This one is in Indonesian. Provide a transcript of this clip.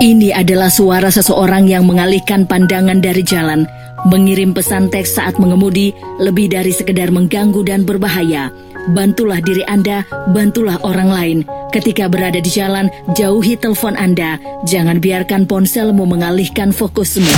Ini adalah suara seseorang yang mengalihkan pandangan dari jalan. Mengirim pesan teks saat mengemudi lebih dari sekedar mengganggu dan berbahaya. Bantulah diri Anda, bantulah orang lain. Ketika berada di jalan, jauhi telepon Anda. Jangan biarkan ponselmu mengalihkan fokusmu.